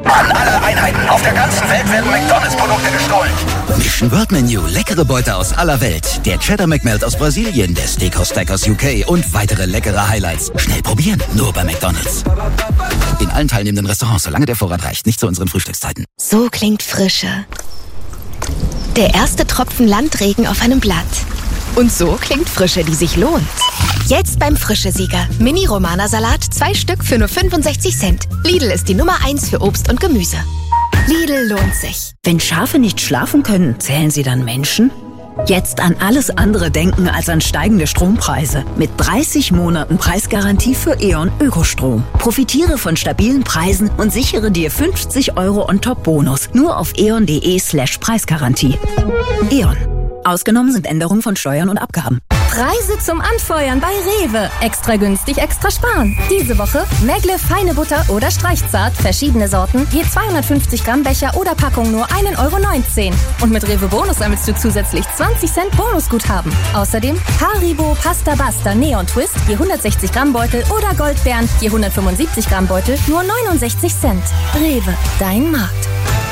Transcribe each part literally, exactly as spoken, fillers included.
An alle Einheiten auf der ganzen Welt werden McDonalds-Produkte gestohlen. Mission World Menu, leckere Beute aus aller Welt. Der Cheddar McMelt aus Brasilien, der Steakhouse Stack aus U K und weitere leckere Highlights. Schnell probieren, nur bei McDonalds. In allen teilnehmenden Restaurants, solange der Vorrat reicht, nicht zu unseren Frühstückszeiten. So klingt Frische. Der erste Tropfen Landregen auf einem Blatt. Und so klingt Frische, die sich lohnt. Jetzt beim Frische-Sieger. Mini-Romana-Salat, zwei Stück für nur fünfundsechzig Cent. Lidl ist die Nummer eins für Obst und Gemüse. Lidl lohnt sich. Wenn Schafe nicht schlafen können, zählen sie dann Menschen? Jetzt an alles andere denken als an steigende Strompreise. Mit dreißig Monaten Preisgarantie für E.ON Ökostrom. Profitiere von stabilen Preisen und sichere dir fünfzig Euro On-Top-Bonus. Nur auf eon.de slash Preisgarantie. E.ON. Ausgenommen sind Änderungen von Steuern und Abgaben. Preise zum Anfeuern bei Rewe. Extra günstig, extra sparen. Diese Woche Megle feine Butter oder Streichzart, verschiedene Sorten, je zweihundertfünfzig Gramm Becher oder Packung nur ein Euro neunzehn. Und mit Rewe Bonus sammelst du zusätzlich zwanzig Cent Bonusguthaben. Außerdem Haribo Pasta Basta Neon Twist, je hundertsechzig Gramm Beutel oder Goldbeeren, je hundertfünfundsiebzig Gramm Beutel, nur neunundsechzig Cent. Rewe, dein Markt.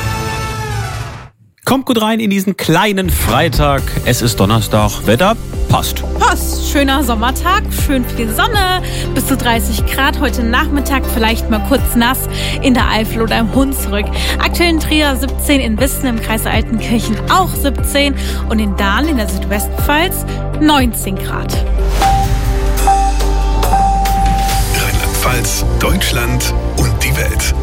Kommt gut rein in diesen kleinen Freitag. Es ist Donnerstag. Wetter passt. Passt. Schöner Sommertag, schön viel Sonne, bis zu dreißig Grad. Heute Nachmittag vielleicht mal kurz nass in der Eifel oder im Hunsrück. Aktuell in Trier siebzehn, in Wissen im Kreis Altenkirchen auch siebzehn und in Dahlen in der Südwestpfalz neunzehn Grad. Rheinland-Pfalz, Deutschland und die Welt.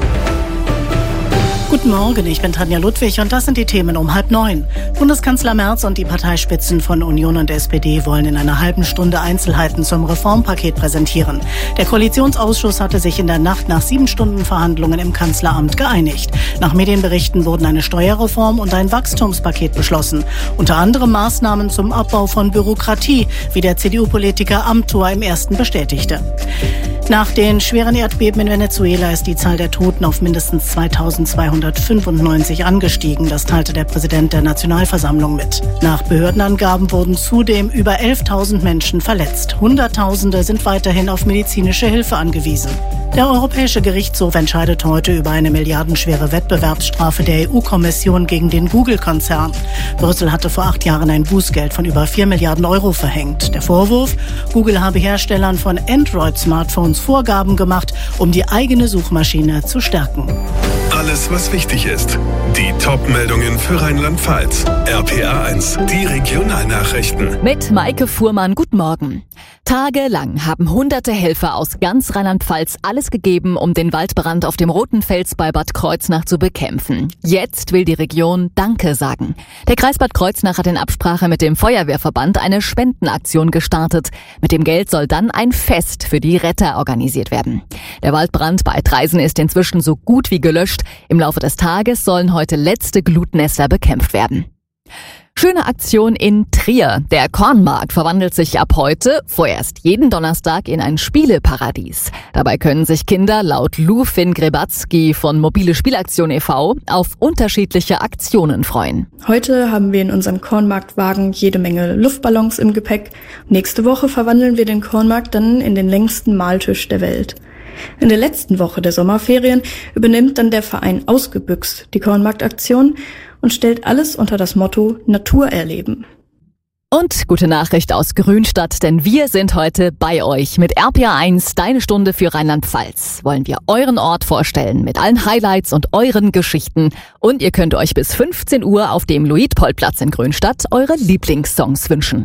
Guten Morgen, ich bin Tanja Ludwig und das sind die Themen um halb neun. Bundeskanzler Merz und die Parteispitzen von Union und S P D wollen in einer halben Stunde Einzelheiten zum Reformpaket präsentieren. Der Koalitionsausschuss hatte sich in der Nacht nach sieben Stunden Verhandlungen im Kanzleramt geeinigt. Nach Medienberichten wurden eine Steuerreform und ein Wachstumspaket beschlossen. Unter anderem Maßnahmen zum Abbau von Bürokratie, wie der C D U-Politiker Amthor im ersten bestätigte. Nach den schweren Erdbeben in Venezuela ist die Zahl der Toten auf mindestens zweitausendzweihundertfünfundneunzig angestiegen. Das teilte der Präsident der Nationalversammlung mit. Nach Behördenangaben wurden zudem über elftausend Menschen verletzt. Hunderttausende sind weiterhin auf medizinische Hilfe angewiesen. Der Europäische Gerichtshof entscheidet heute über eine milliardenschwere Wettbewerbsstrafe der E U-Kommission gegen den Google-Konzern. Brüssel hatte vor acht Jahren ein Bußgeld von über vier Milliarden Euro verhängt. Der Vorwurf: Google habe Herstellern von Android-Smartphones Vorgaben gemacht, um die eigene Suchmaschine zu stärken. Alles, was wichtig ist. Die Top-Meldungen für Rheinland-Pfalz. R P A eins, die Regionalnachrichten. Mit Maike Fuhrmann, guten Morgen. Tagelang haben hunderte Helfer aus ganz Rheinland-Pfalz alles gegeben, um den Waldbrand auf dem Roten Fels bei Bad Kreuznach zu bekämpfen. Jetzt will die Region Danke sagen. Der Kreis Bad Kreuznach hat in Absprache mit dem Feuerwehrverband eine Spendenaktion gestartet. Mit dem Geld soll dann ein Fest für die Retter organisiert werden. Der Waldbrand bei Treisen ist inzwischen so gut wie gelöscht. Im Laufe des Tages sollen heute letzte Glutnester bekämpft werden. Schöne Aktion in Trier. Der Kornmarkt verwandelt sich ab heute, vorerst jeden Donnerstag, in ein Spieleparadies. Dabei können sich Kinder laut Lufin Grebatzky von Mobile Spielaktion e V auf unterschiedliche Aktionen freuen. Heute haben wir in unserem Kornmarktwagen jede Menge Luftballons im Gepäck. Nächste Woche verwandeln wir den Kornmarkt dann in den längsten Maltisch der Welt. In der letzten Woche der Sommerferien übernimmt dann der Verein Ausgebüxt die Kornmarktaktion und stellt alles unter das Motto Natur erleben. Und gute Nachricht aus Grünstadt, denn wir sind heute bei euch mit R P A eins, deine Stunde für Rheinland-Pfalz. Wollen wir euren Ort vorstellen mit allen Highlights und euren Geschichten. Und ihr könnt euch bis fünfzehn Uhr auf dem Luitpoldplatz in Grünstadt eure Lieblingssongs wünschen.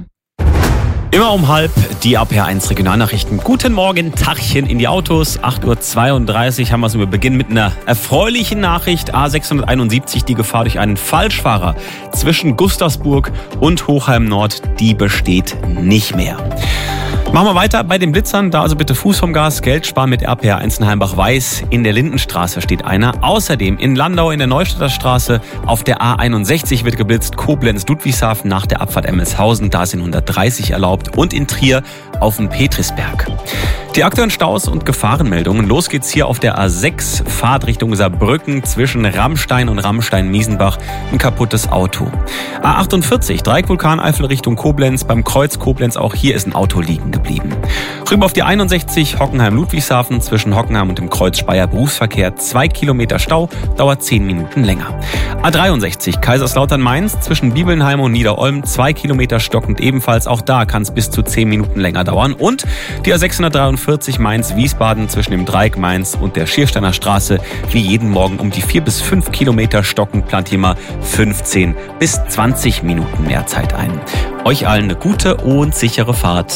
Immer um halb die R P A eins Regionalnachrichten. Guten Morgen, Tachchen in die Autos. acht Uhr zweiunddreißig haben wir es. Wir beginnen mit einer erfreulichen Nachricht. A sechshunderteinundsiebzig, die Gefahr durch einen Falschfahrer zwischen Gustavsburg und Hochheim Nord, die besteht nicht mehr. Machen wir weiter bei den Blitzern. Da also bitte Fuß vom Gas, Geld sparen mit R P A eins in Heimbach-Weiß. In der Lindenstraße steht einer. Außerdem in Landau in der Neustadter Straße auf der A einundsechzig wird geblitzt. Koblenz-Ludwigshafen nach der Abfahrt Emmelshausen. Da sind hundertdreißig erlaubt. Und in Trier auf dem Petrisberg. Die aktuellen Staus und Gefahrenmeldungen. Los geht's hier auf der A sechs, Fahrt Richtung Saarbrücken zwischen Rammstein und Rammstein-Miesenbach. Ein kaputtes Auto. A achtundvierzig, Dreieck Vulkaneifel Richtung Koblenz. Beim Kreuz Koblenz auch hier ist ein Auto liegen geblieben. Rüber auf die einundsechzig, Hockenheim-Ludwigshafen, zwischen Hockenheim und dem Kreuz Speyer Berufsverkehr, zwei Kilometer Stau, dauert zehn Minuten länger. A dreiundsechzig, Kaiserslautern-Mainz, zwischen Bibelnheim und Niederolm, zwei Kilometer stockend ebenfalls, auch da kann es bis zu zehn Minuten länger dauern. Und die A sechshundertdreiundvierzig Mainz-Wiesbaden, zwischen dem Dreieck Mainz und der Schiersteiner Straße, wie jeden Morgen um die vier bis fünf Kilometer stockend, plant hier mal fünfzehn bis zwanzig Minuten mehr Zeit ein. Euch allen eine gute und sichere Fahrt.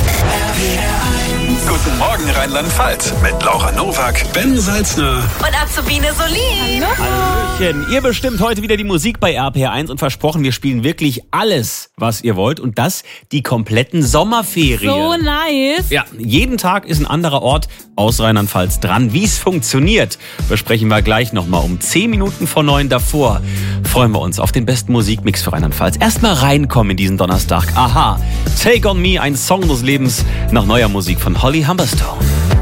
Guten Morgen Rheinland-Pfalz mit Laura Nowak, Ben Salzner und Azubine Solin. Hallöchen. Ihr bestimmt heute wieder die Musik bei R P R eins und versprochen, wir spielen wirklich alles, was ihr wollt und das die kompletten Sommerferien. So nice. Ja, jeden Tag ist ein anderer Ort aus Rheinland-Pfalz dran. Wie es funktioniert, besprechen wir gleich nochmal um zehn Minuten vor neun. Davor freuen wir uns auf den besten Musikmix für Rheinland-Pfalz. Erstmal reinkommen in diesen Donnerstag. Aha, Take On Me, ein Song des Lebens nach neuer Musik von Holly Humberstone.